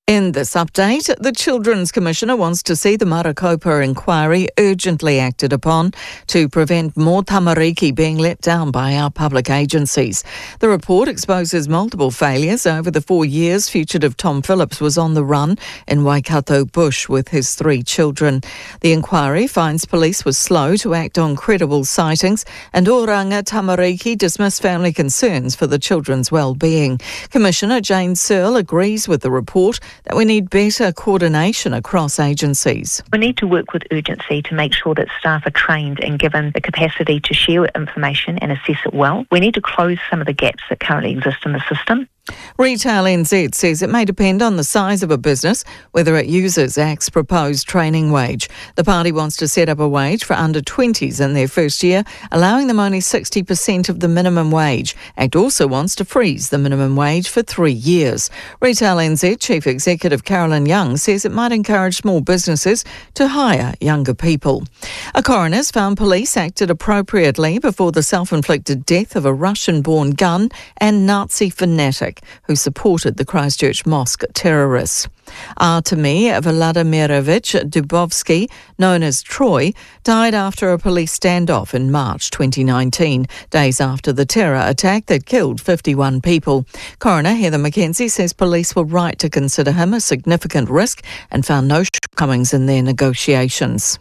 In this update, the Children's Commissioner wants to see the Marakopa inquiry urgently acted upon to prevent more tamariki being let down by our public agencies. The report exposes multiple failures over the 4 years fugitive Tom Phillips was on the run in Waikato bush with his 3 children. The inquiry finds police were slow to act on credible sightings and Oranga Tamariki dismissed family concerns for the children's well-being. Commissioner Jane Searle agrees with the report that we need better coordination across agencies. We need to work with urgency to make sure that staff are trained and given the capacity to share information and assess it well. We need to close some of the gaps that currently exist in the system. Retail NZ says it may depend on the size of a business whether it uses ACT's proposed training wage. The party wants to set up a wage for under 20s in their first year, allowing them only 60% of the minimum wage. ACT also wants to freeze the minimum wage for 3 years. Retail NZ Chief Executive Carolyn Young says it might encourage small businesses to hire younger people. A coroner's found police acted appropriately before the self-inflicted death of a Russian-born gun and Nazi fanatic who supported the Christchurch mosque terrorists. Artemy Vladimirovich Dubovsky, known as Troy, died after a police standoff in March 2019, days after the terror attack that killed 51 people. Coroner Heather McKenzie says police were right to consider him a significant risk and found no shortcomings in their negotiations.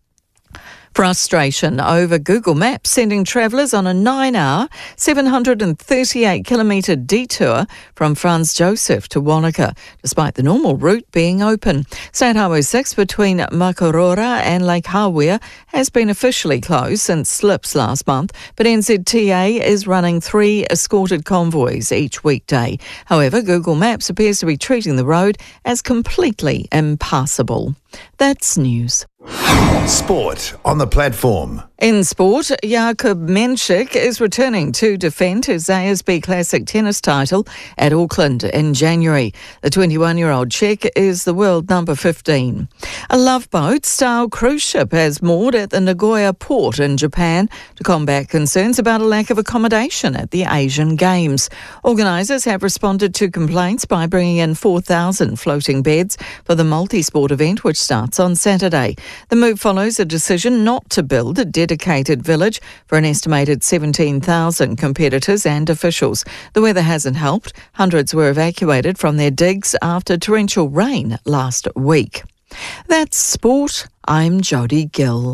Frustration over Google Maps sending travellers on a 9-hour, 738-kilometre detour from Franz Josef to Wanaka, despite the normal route being open. State Highway 6 between Makarora and Lake Hawea has been officially closed since slips last month, but NZTA is running 3 escorted convoys each weekday. However, Google Maps appears to be treating the road as completely impassable. That's news. Sport on the platform. In sport, Jakub Menchik is returning to defend his ASB Classic tennis title at Auckland in January. The 21-year-old Czech is the world number 15. A Love Boat-style cruise ship has moored at the Nagoya port in Japan to combat concerns about a lack of accommodation at the Asian Games. Organisers have responded to complaints by bringing in 4,000 floating beds for the multi-sport event, which starts on Saturday. The move follows a decision not to build a dedicated village for an estimated 17,000 competitors and officials. The weather hasn't helped. Hundreds were evacuated from their digs after torrential rain last week. That's sport. I'm Jodie Gill.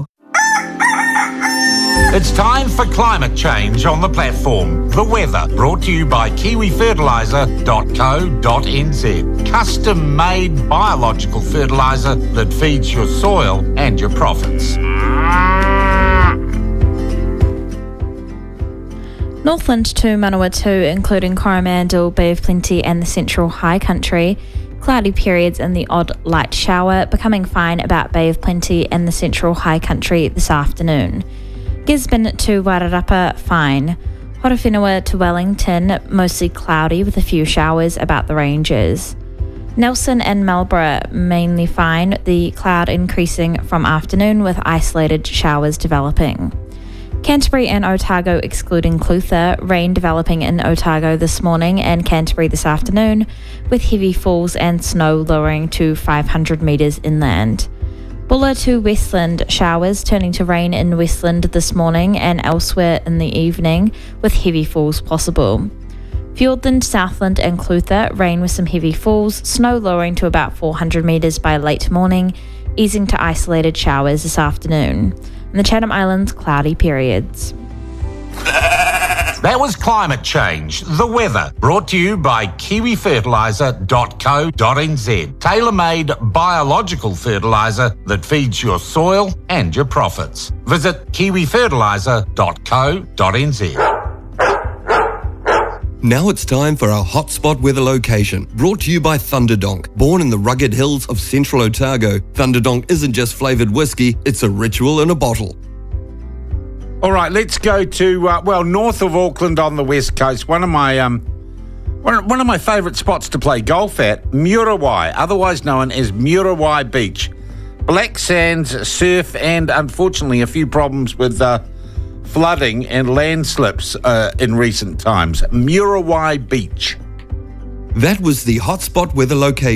It's time for climate change on the platform. The weather, brought to you by kiwifertiliser.co.nz. Custom-made biological fertiliser that feeds your soil and your profits. Northland to Manawatu, including Coromandel, Bay of Plenty and the Central High Country. Cloudy periods and the odd light shower, becoming fine about Bay of Plenty and the Central High Country this afternoon. Gisborne to Wairarapa, fine. Horowhenua to Wellington, mostly cloudy with a few showers about the ranges. Nelson and Marlborough, mainly fine, the cloud increasing from afternoon with isolated showers developing. Canterbury and Otago excluding Clutha, rain developing in Otago this morning and Canterbury this afternoon, with heavy falls and snow lowering to 500 metres inland. Bulla to Westland, showers turning to rain in Westland this morning and elsewhere in the evening, with heavy falls possible. Fiordland, Southland and Clutha, rain with some heavy falls, snow lowering to about 400 metres by late morning, easing to isolated showers this afternoon. And the Chatham Islands, cloudy periods. That was climate change, the weather, brought to you by kiwifertiliser.co.nz. Tailor-made biological fertiliser that feeds your soil and your profits. Visit kiwifertiliser.co.nz. Now it's time for our hotspot weather location, brought to you by Thunderdonk. Born in the rugged hills of central Otago, Thunderdonk isn't just flavoured whiskey, it's a ritual in a bottle. All right, let's go to north of Auckland on the west coast. One of my favourite spots to play golf at, Muriwai, otherwise known as Muriwai Beach. Black sands, surf, and unfortunately a few problems with flooding and landslips in recent times. Muriwai Beach. That was the hotspot weather location.